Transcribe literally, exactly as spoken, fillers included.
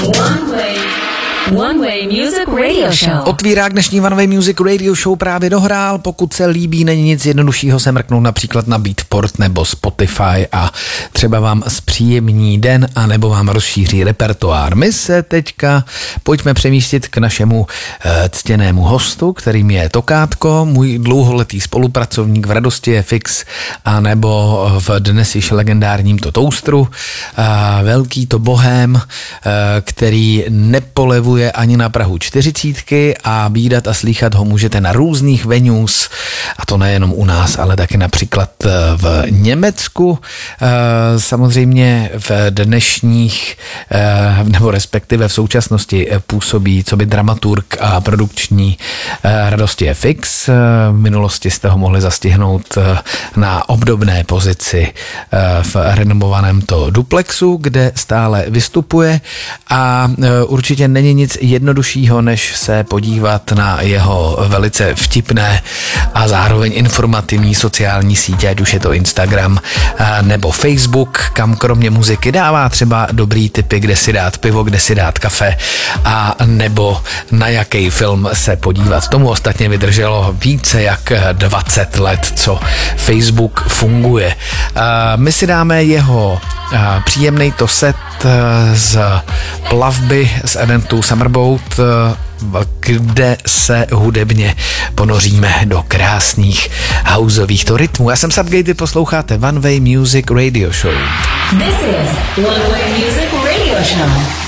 One Way. One Way Music Radio Show. Otvírák dnešní One Way Music Radio Show právě dohrál. Pokud se líbí, není nic jednoduššího se mrknout například na Beatport nebo Spotify a třeba vám zpříjemní den a nebo vám rozšíří repertoár. My se teďka pojďme přemístit k našemu e, ctěnému hostu, kterým je Tokátko, můj dlouholetý spolupracovník v Radosti F X a nebo v dnes již legendárním To Toastru. E, velký to bohém, e, který nepolevuje ani na prahu čtyřicítky a bídat a slýchat ho můžete na různých venues, a to nejenom u nás, ale taky například v Německu. Samozřejmě v dnešních, nebo respektive v současnosti působí coby dramaturg a produkční Radosti F X. V minulosti jste ho mohli zastihnout na obdobné pozici v renomovaném To Duplexu, kde stále vystupuje a určitě není nic jednoduššího, než se podívat na jeho velice vtipné a zároveň informativní sociální sítě, ať už je to Instagram nebo Facebook, kam kromě muziky dává třeba dobrý tipy, kde si dát pivo, kde si dát kafe a nebo na jaký film se podívat. Tomu ostatně vydrželo více jak dvacet let, co Facebook funguje. My si dáme jeho příjemný to set z plavby z eventu Summerboat, kde se hudebně ponoříme do krásných houseových to rytmů. Já jsem Subgate, vy posloucháte One Way Music Radio Show. This is One Way Music Radio Show.